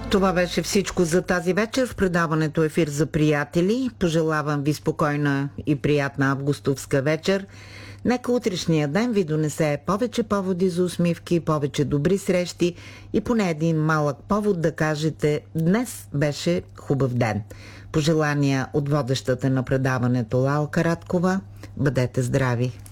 Това беше всичко за тази вечер в предаването Ефир за приятели. Пожелавам ви спокойна и приятна августовска вечер. Нека утрешния ден ви донесе повече поводи за усмивки, повече добри срещи и поне един малък повод да кажете: днес беше хубав ден. Пожелания от водещата на предаването Лалка Радкова. Бъдете здрави!